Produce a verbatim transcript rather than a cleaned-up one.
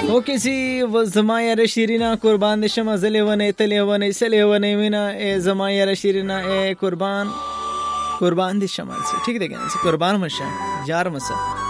اوکی سی و زما یاره شیرینا قربان دشم از لیوانه تلیوانه سلیوانه مینا ای زما یاره شیرینا ای قربان قربان دشم از. ठीक है, देखिए قربان मशा जार मसा